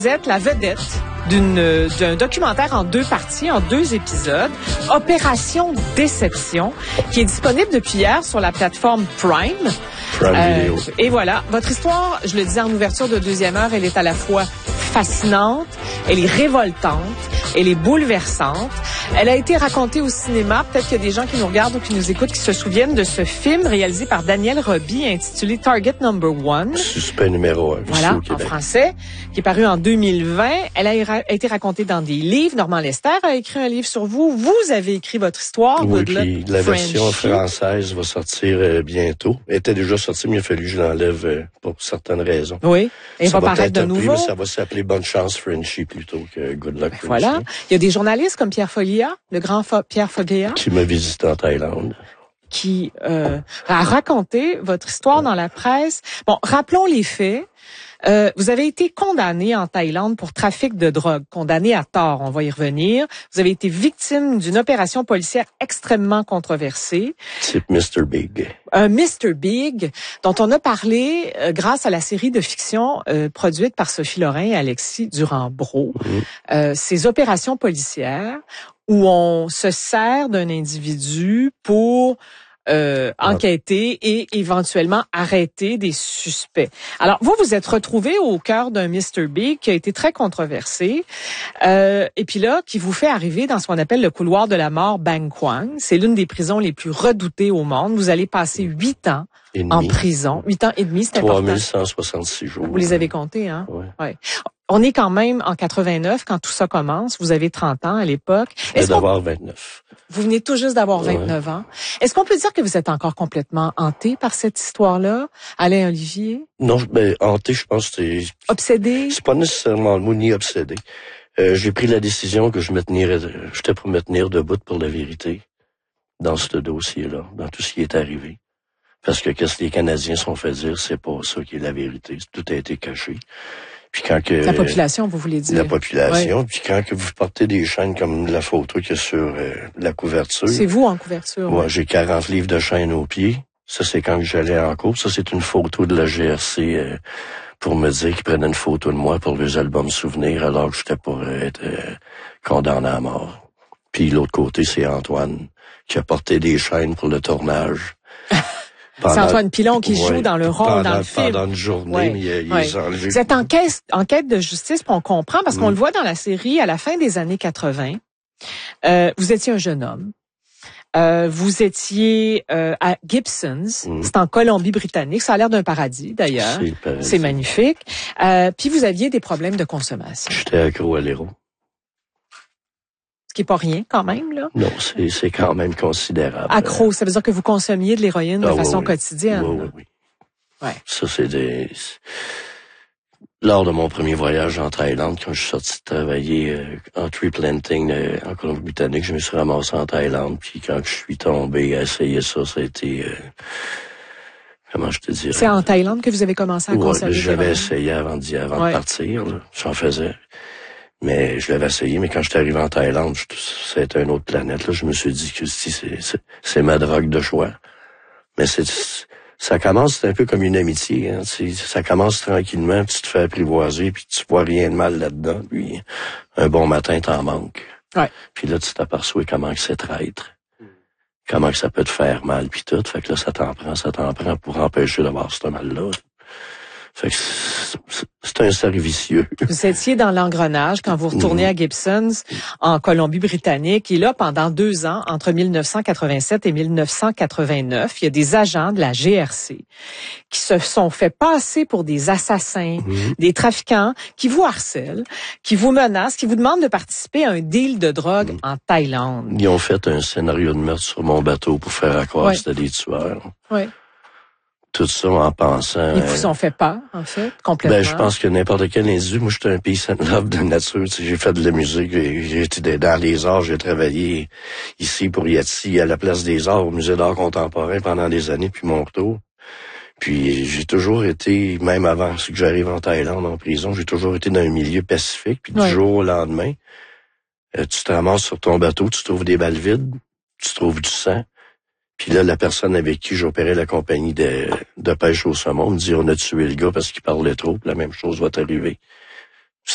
Vous êtes la vedette d'un documentaire en 2 parties, en 2 épisodes, Opération Déception, qui est disponible depuis hier sur la plateforme Prime. Video. Et voilà, votre histoire, je le disais en ouverture de 2e heure, elle est à la fois fascinante, elle est révoltante, elle est bouleversante. Elle a été racontée au cinéma. Peut-être qu'il y a des gens qui nous regardent ou qui nous écoutent qui se souviennent de ce film réalisé par Daniel Roby intitulé Target Number 1. Suspect numéro 1. Voilà, en français, qui est paru en 2020. Elle a été racontée dans des livres. Normand Lester a écrit un livre sur vous. Vous avez écrit votre histoire. Oui, puis la version française va sortir bientôt. Elle était déjà sortie, mais il a fallu que je l'enlève pour certaines raisons. Oui, et va paraître de nouveau. Ça va s'appeler Bonne Chance Frenchie plutôt que Good Luck Frenchie. Voilà. Il y a des journalistes comme Pierre Foglia, le grand Pierre Foglia. Qui m'a visité en Thaïlande. Qui a raconté votre histoire dans la presse. Bon, rappelons les faits. Vous avez été condamné en Thaïlande pour trafic de drogue, condamné à tort, on va y revenir. Vous avez été victime d'une opération policière extrêmement controversée. Type Mr. Big. Un Mr. Big dont on a parlé grâce à la série de fiction produite par Sophie Lorrain et Alexis Durand-Brault. Ces opérations policières où on se sert d'un individu pour enquêter et éventuellement arrêter des suspects. Alors, vous êtes retrouvé au cœur d'un Mr. Big qui a été très controversé et puis là, qui vous fait arriver dans ce qu'on appelle le couloir de la mort Bang Kwang. C'est l'une des prisons les plus redoutées au monde. Vous allez passer 8 ans en prison. 8 ans et demi, c'est important. 3166 jours. Vous les avez comptés, hein? Oui. Ouais. On est quand même en 89 quand tout ça commence. Vous avez 30 ans à l'époque. Je venais d'avoir 29. Vous venez tout juste d'avoir 29 ans. Est-ce qu'on peut dire que vous êtes encore complètement hanté par cette histoire-là, Alain Olivier? Non, hanté, je pense que c'est... Obsédé? C'est pas nécessairement le mot ni obsédé. J'ai pris la décision que j'étais pour me tenir debout pour la vérité dans ce dossier-là, dans tout ce qui est arrivé. Parce que qu'est-ce que les Canadiens sont fait dire, c'est pas ça qui est la vérité. Tout a été caché. Puis quand que la population, vous voulez dire. La population. Puis quand que vous portez des chaînes comme la photo qu'il y a sur la couverture. C'est vous en couverture. Moi, j'ai 40 livres de chaînes aux pieds. Ça, c'est quand j'allais en cours. Ça, c'est une photo de la GRC pour me dire qu'ils prenaient une photo de moi pour les albums souvenirs alors que j'étais pour être condamné à mort. Puis l'autre côté, c'est Antoine qui a porté des chaînes pour le tournage. C'est Antoine Pilon qui joue dans le rôle dans le film. Pendant une journée, Vous êtes en quête de justice, puis on comprend, parce qu'on le voit dans la série, à la fin des années 80, vous étiez un jeune homme. Vous étiez à Gibson's, c'est en Colombie-Britannique, ça a l'air d'un paradis d'ailleurs, c'est magnifique. Puis vous aviez des problèmes de consommation. J'étais accro à l'héros. Ce qui est pas rien, quand même, là. Non, c'est quand même considérable. Accro, ça veut dire que vous consommiez de l'héroïne de façon quotidienne. Oui. Ouais. Ça, lors de mon premier voyage en Thaïlande, quand je suis sorti de travailler en tree planting en Colombie-Britannique, je me suis ramassé en Thaïlande. Puis quand je suis tombé à essayer ça, ça a été... comment je te dirais? C'est en Thaïlande que vous avez commencé à consommer? J'avais essayé avant de partir. J'en faisais. Mais je l'avais essayé, mais quand j'étais arrivé en Thaïlande, c'était une autre planète. Là, je me suis dit que c'est ma drogue de choix. Mais ça commence, c'est un peu comme une amitié. Hein, ça commence tranquillement, puis tu te fais apprivoiser, puis tu vois rien de mal là-dedans. Puis un bon matin, t'en manques. Ouais. Puis là, tu t'aperçois comment que c'est traître. Comment que ça peut te faire mal, puis tout. Fait que là, ça t'en prend pour empêcher d'avoir ce mal-là. Fait que c'est un cercle vicieux. Vous étiez dans l'engrenage quand vous retournez à Gibson's en Colombie-Britannique. Et là, pendant 2 ans, entre 1987 et 1989, il y a des agents de la GRC qui se sont fait passer pour des assassins, des trafiquants, qui vous harcèlent, qui vous menacent, qui vous demandent de participer à un deal de drogue en Thaïlande. Ils ont fait un scénario de meurtre sur mon bateau pour faire croire que c'était des tueurs. Oui. Tout ça en pensant... Ils vous ont fait peur, en fait, complètement. Je pense que n'importe quel individu, moi, j'étais un peace and love de nature. Tu sais, j'ai fait de la musique, j'ai été dans les arts, j'ai travaillé ici pour Yati, à la Place des Arts, au Musée d'art contemporain pendant des années, puis mon retour. Puis j'ai toujours été, même avant que j'arrive en Thaïlande, en prison, j'ai toujours été dans un milieu pacifique, puis du jour au lendemain, tu te ramasses sur ton bateau, tu trouves des balles vides, tu trouves du sang. Puis là, la personne avec qui j'opérais la compagnie de pêche au saumon me dit « On a tué le gars parce qu'il parlait trop, puis la même chose va t'arriver. »